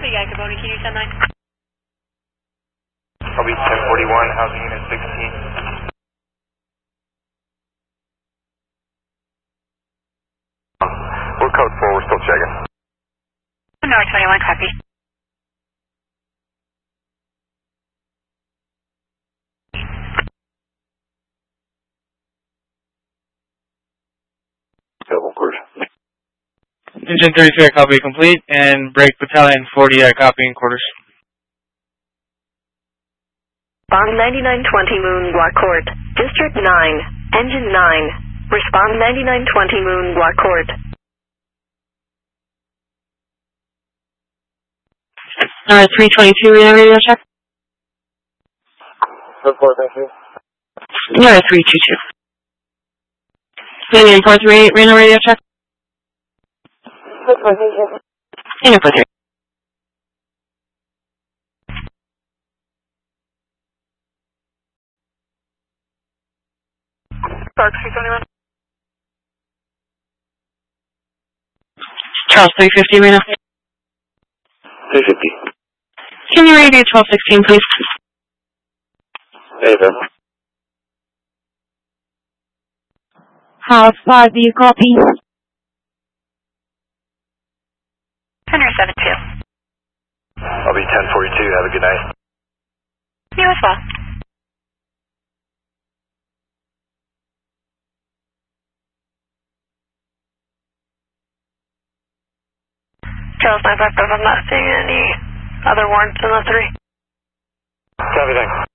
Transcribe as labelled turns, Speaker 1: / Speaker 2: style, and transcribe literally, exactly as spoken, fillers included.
Speaker 1: Copy, Yankee Bodie, can you send nine?
Speaker 2: I'll be ten forty-one, housing unit sixteen. We're code four, we're still checking.
Speaker 1: North twenty-one, copy.
Speaker 2: Double course.
Speaker 3: Engine thirty-three, copy complete, and brake battalion forty, uh, copying quarters.
Speaker 4: Respond ninety-nine twenty Moon Block Court. District nine, Engine nine. Respond ninety-nine twenty Moon Block Court.
Speaker 5: Uh, three twenty-two, Reno radio check.
Speaker 2: Report, thank you.
Speaker 5: No, three two two. Union four three eight, Reno radio check. Union four three.
Speaker 1: Spark three twenty-one.
Speaker 5: Charles three fifty, Reno.
Speaker 2: three fifty.
Speaker 5: Can you radio twelve sixteen, please?
Speaker 2: Hey, there.
Speaker 5: House five, do you copy?
Speaker 1: Center seven two.
Speaker 2: I'll be ten forty-two, have a good night.
Speaker 1: You as well. Charles nine five five, I'm not seeing any other warrants in the three.
Speaker 2: Copy, thanks.